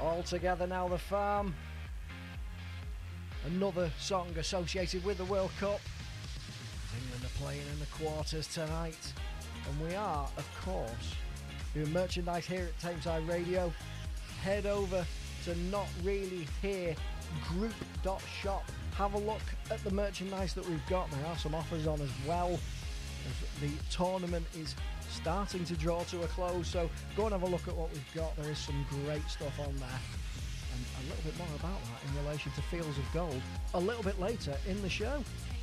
All Together Now, The Farm. Another song associated with the World Cup. England are playing in the quarters tonight. And we are, of course, doing merchandise here at Tameside Radio. Head over to Not Really Here group.shop. Have a look at the merchandise that we've got. There are some offers on as well, as the tournament is starting to draw to a close, so go and have a look at what we've got. There is some great stuff on there, and a little bit more about that in relation to Fields of Gold a little bit later in the show.